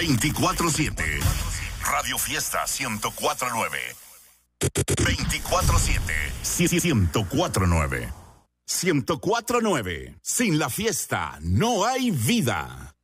24/7. Radio Fiesta 104.9. 24/7. Sí, 104.9. 104.9. Sin la fiesta no hay vida.